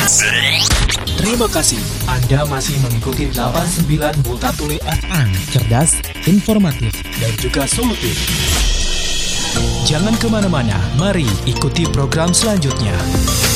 Terima kasih Anda masih mengikuti 89 Multatuli FM. Cerdas, informatif, Dan juga solutif. Jangan kemana-mana, mari ikuti program selanjutnya.